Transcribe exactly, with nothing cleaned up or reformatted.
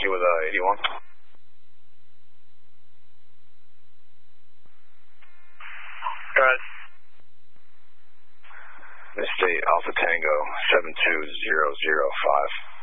you with uh, eighty-one. Go ahead. Midstate Alpha Tango seven two zero zero five.